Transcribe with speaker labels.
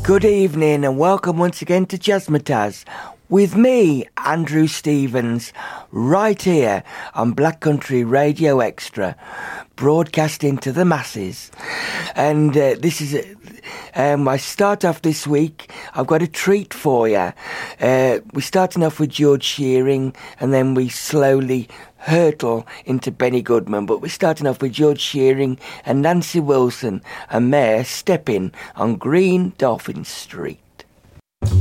Speaker 1: Good evening and welcome once again to Jazzmatazz with me, Andrew Stevens, right here on Black Country Radio Extra, broadcasting to the masses. And I start off this week, I've got a treat for you. We're starting off with George Shearing and then we slowly hurtle into Benny Goodman, but we're starting off with George Shearing and Nancy Wilson and Mayor Steppin' on Green Dolphin Street.